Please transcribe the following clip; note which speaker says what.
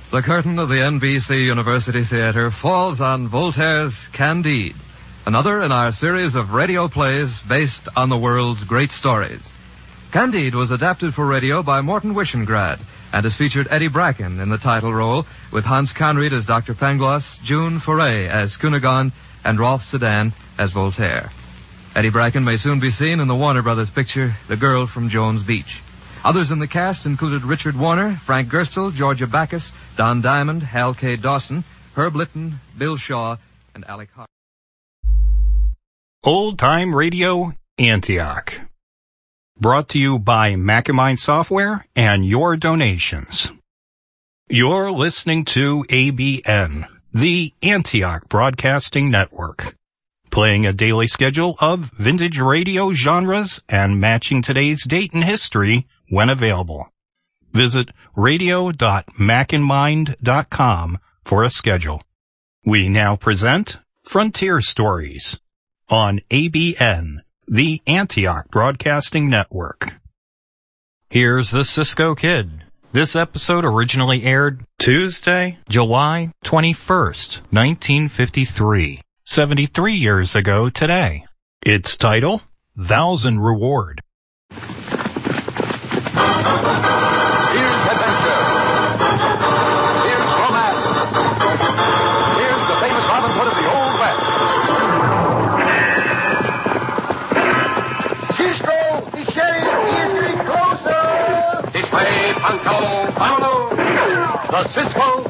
Speaker 1: The curtain of the NBC University Theater falls on Voltaire's Candide, another in our series of radio plays based on the world's great stories. Candide was adapted for radio by Morton Wishengrad and has featured Eddie Bracken in the title role, with Hans Conried as Dr. Pangloss, June Foray as Cunegonde, and Rolf Sedan as Voltaire. Eddie Bracken may soon be seen in the Warner Brothers picture, The Girl from Jones Beach. Others in the cast included Richard Warner, Frank Gerstle, Georgia Backus, Don Diamond, Hal K. Dawson, Herb Litton, Bill Shaw, and Alec Hart.
Speaker 2: Old Time Radio, Antioch. Brought to you by Macamine Software and your donations. You're listening to ABN, the Antioch Broadcasting Network, playing a daily schedule of vintage radio genres and matching today's date in history when available. Visit radio.macandmind.com for a schedule. We now present Frontier Stories on ABN, the Antioch Broadcasting Network. Here's the Cisco Kid. This episode originally aired Tuesday, July 21st, 1953, 73 years ago today. Its title, Thousand Reward.